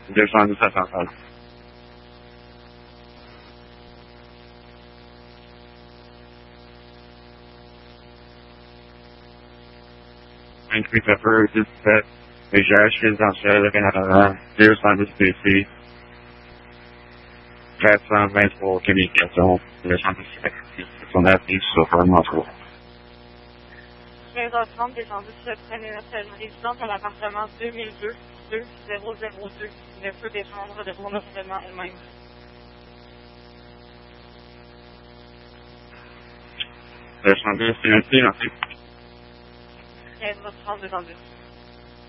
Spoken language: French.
210 à Centrale. 28 Pepper, 17, Légage résidentiel, le Canada, 210 PC, 423 communications, 217, son appli sur un emploi. 15h30, descendu sur le train universel résidence à l'appartement 2002, 2002. Ne peut descendre de son environnement elle-même. 210, c'est merci. 15h30, descendu.